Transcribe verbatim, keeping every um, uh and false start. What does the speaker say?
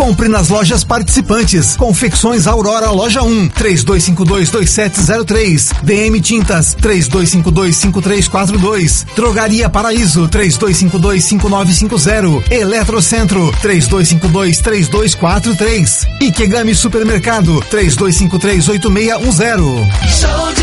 Compre nas lojas participantes. Confecções Aurora Loja um, três dois cinco dois, dois sete zero três. D M Tintas, três dois cinco dois, cinco três quatro dois. Drogaria Paraíso, três dois cinco dois, cinco nove cinco zero. Eletrocentro, três dois cinco dois, três dois quatro três. Ikegami Supermercado, três dois cinco três, oito seis um zero. Show de